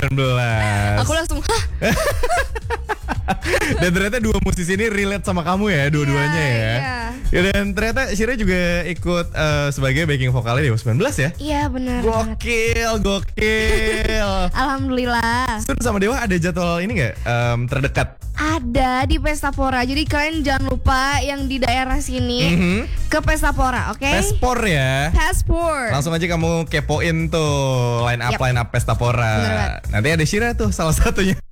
Aku langsung, hah? Dan ternyata dua musisi ini relate sama kamu ya, dua-duanya ya. Iya. Ya, dan ternyata Shira juga ikut sebagai backing vokalnya di 19 ya. Iya benar. Gokil. Alhamdulillah. Sun sama Dewa ada jadwal ini nggak terdekat? Ada di Pesta Pora. Jadi kalian jangan lupa yang di daerah sini ke Pesta Pora, oke? Pespor ya. Pespor. Langsung aja kamu kepoin tuh line up Pesta Pora. Bener banget. Nanti ada Shira tuh salah satunya.